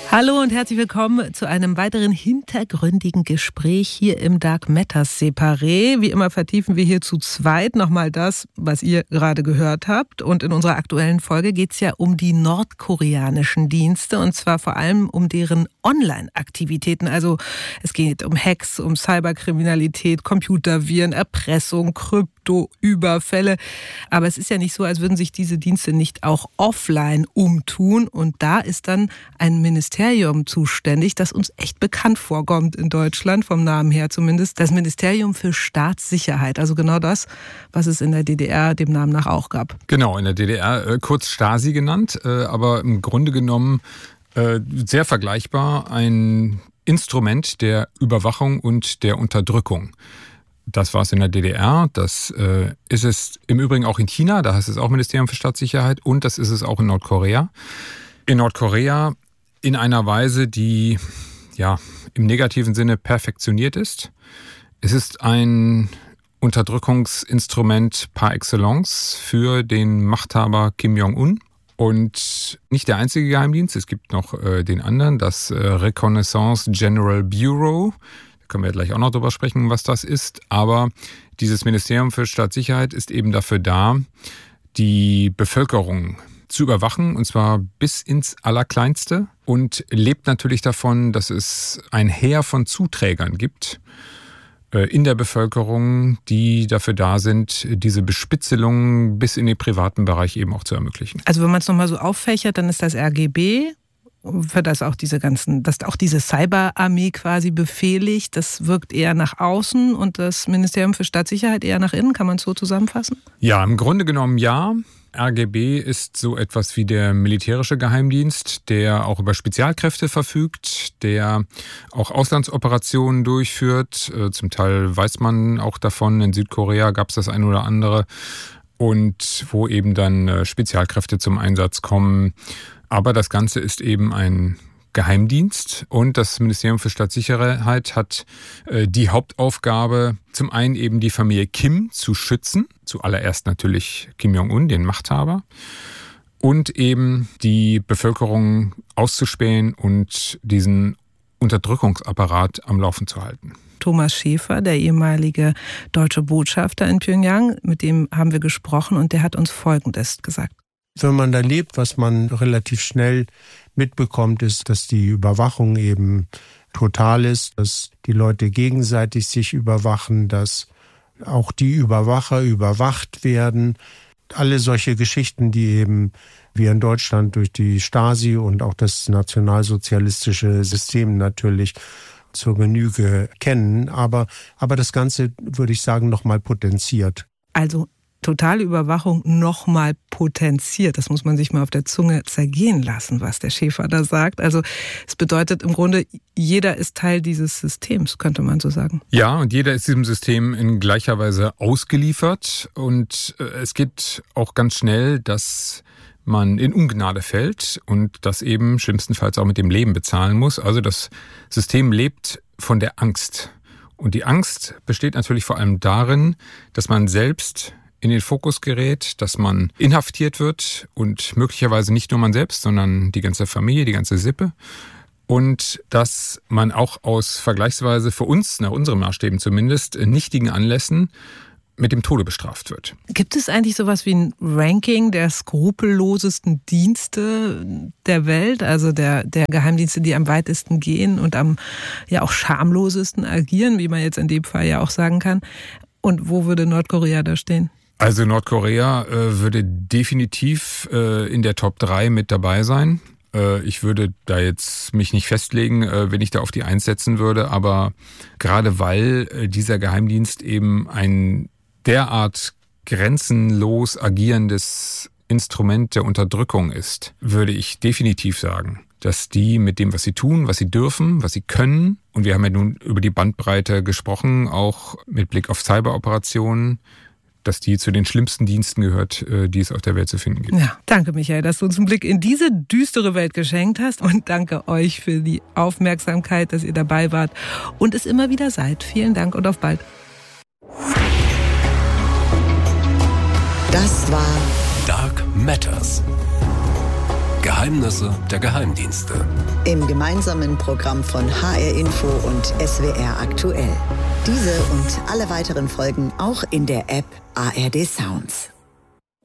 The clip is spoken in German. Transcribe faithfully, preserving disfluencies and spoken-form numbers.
Hallo und herzlich willkommen zu einem weiteren hintergründigen Gespräch hier im Dark Matters Separé. Wie immer vertiefen wir hier zu zweit nochmal das, was ihr gerade gehört habt. Und in unserer aktuellen Folge geht es ja um die nordkoreanischen Dienste und zwar vor allem um deren Online-Aktivitäten. Also es geht um Hacks, um Cyberkriminalität, Computerviren, Erpressung, Kryptoüberfälle. Aber es ist ja nicht so, als würden sich diese Dienste nicht auch offline umtun. Und da ist dann ein Ministerium zuständig, das uns echt bekannt vorkommt in Deutschland, vom Namen her zumindest. Das Ministerium für Staatssicherheit. Also genau das, was es in der D D R dem Namen nach auch gab. Genau, in der D D R äh, kurz Stasi genannt, äh, aber im Grunde genommen äh, sehr vergleichbar. Ein Instrument der Überwachung und der Unterdrückung. Das war es in der D D R, das äh, ist es im Übrigen auch in China, da heißt es auch Ministerium für Staatssicherheit, und das ist es auch in Nordkorea. In Nordkorea in einer Weise, die ja im negativen Sinne perfektioniert ist. Es ist ein Unterdrückungsinstrument par excellence für den Machthaber Kim Jong-un. Und nicht der einzige Geheimdienst, es gibt noch äh, den anderen, das äh, Reconnaissance General Bureau. Da können wir gleich auch noch drüber sprechen, was das ist. Aber dieses Ministerium für Staatssicherheit ist eben dafür da, die Bevölkerung zu überwachen, und zwar bis ins Allerkleinste, und lebt natürlich davon, dass es ein Heer von Zuträgern gibt äh, in der Bevölkerung, die dafür da sind, diese Bespitzelung bis in den privaten Bereich eben auch zu ermöglichen. Also wenn man es nochmal so auffächert, dann ist das R G B, für das auch diese ganzen, dass auch diese Cyberarmee quasi befehligt, das wirkt eher nach außen und das Ministerium für Staatssicherheit eher nach innen, kann man es so zusammenfassen? Ja, im Grunde genommen ja. R G B ist so etwas wie der militärische Geheimdienst, der auch über Spezialkräfte verfügt, der auch Auslandsoperationen durchführt. Zum Teil weiß man auch davon, in Südkorea gab es das ein oder andere, und wo eben dann Spezialkräfte zum Einsatz kommen. Aber das Ganze ist eben ein Geheimdienst, und das Ministerium für Staatssicherheit hat äh, die Hauptaufgabe, zum einen eben die Familie Kim zu schützen, zuallererst natürlich Kim Jong-un, den Machthaber, und eben die Bevölkerung auszuspähen und diesen Unterdrückungsapparat am Laufen zu halten. Thomas Schäfer, der ehemalige deutsche Botschafter in Pyongyang, mit dem haben wir gesprochen und der hat uns Folgendes gesagt. Wenn man da lebt, was man relativ schnell mitbekommt, ist, dass die Überwachung eben total ist, dass die Leute gegenseitig sich überwachen, dass auch die Überwacher überwacht werden. Alle solche Geschichten, die eben wir in Deutschland durch die Stasi und auch das nationalsozialistische System natürlich zur Genüge kennen. Aber, aber das Ganze, würde ich sagen, nochmal potenziert. Also totale Überwachung nochmal potenziert. Das muss man sich mal auf der Zunge zergehen lassen, was der Schäfer da sagt. Also es bedeutet im Grunde, jeder ist Teil dieses Systems, könnte man so sagen. Ja, und jeder ist diesem System in gleicher Weise ausgeliefert. Und es geht auch ganz schnell, dass man in Ungnade fällt und das eben schlimmstenfalls auch mit dem Leben bezahlen muss. Also das System lebt von der Angst. Und die Angst besteht natürlich vor allem darin, dass man selbst in den Fokus gerät, dass man inhaftiert wird, und möglicherweise nicht nur man selbst, sondern die ganze Familie, die ganze Sippe, und dass man auch aus vergleichsweise für uns, nach unseren Maßstäben zumindest, nichtigen Anlässen mit dem Tode bestraft wird. Gibt es eigentlich sowas wie ein Ranking der skrupellosesten Dienste der Welt, also der, der Geheimdienste, die am weitesten gehen und am ja auch schamlosesten agieren, wie man jetzt in dem Fall ja auch sagen kann? Und wo würde Nordkorea da stehen? Also Nordkorea äh, würde definitiv äh, in der Top drei mit dabei sein. Äh, ich würde da jetzt mich nicht festlegen, äh, wenn ich da auf die Eins setzen würde, aber gerade weil äh, dieser Geheimdienst eben ein derart grenzenlos agierendes Instrument der Unterdrückung ist, würde ich definitiv sagen, dass die mit dem, was sie tun, was sie dürfen, was sie können, und wir haben ja nun über die Bandbreite gesprochen, auch mit Blick auf Cyberoperationen, dass die zu den schlimmsten Diensten gehört, die es auf der Welt zu finden gibt. Ja, danke Michael, dass du uns einen Blick in diese düstere Welt geschenkt hast, und danke euch für die Aufmerksamkeit, dass ihr dabei wart und es immer wieder seid. Vielen Dank und auf bald. Das war Dark Matters. Geheimnisse der Geheimdienste. Im gemeinsamen Programm von H R Info und S W R aktuell. Diese und alle weiteren Folgen auch in der App A R D Sounds.